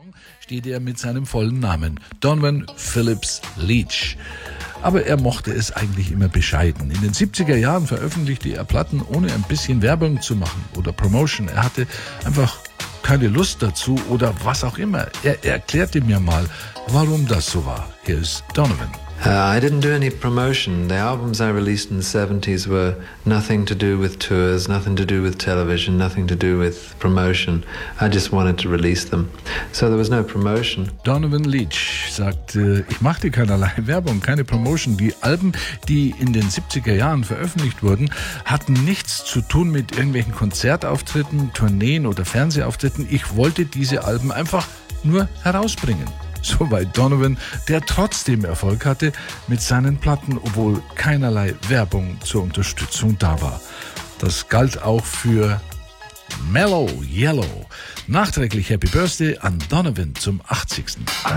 steht er mit seinem vollen Namen, Donovan Phillips Leitch. Aber er mochte es eigentlich immer bescheiden. In den 70er Jahren veröffentlichte er Platten, ohne ein bisschen Werbung zu machen oder Promotion. Er hatte einfach keine Lust dazu oder was auch immer. Er erklärte mir mal, warum das so war. Hier ist Donovan. I didn't do any promotion. The albums I released in the 70s were nothing to do with tours, nothing to do with television, nothing to do with promotion. I just wanted to release them. So there was no promotion. Donovan Leitch sagt, ich machte keinerlei Werbung, keine Promotion. Die Alben, die in den 70er Jahren veröffentlicht wurden, hatten nichts zu tun mit irgendwelchen Konzertauftritten, Tourneen oder Fernsehauftritten. Ich wollte diese Alben einfach nur herausbringen. Soweit Donovan, der trotzdem Erfolg hatte mit seinen Platten, obwohl keinerlei Werbung zur Unterstützung da war. Das galt auch für Mellow Yellow. Nachträglich Happy Birthday an Donovan zum 80.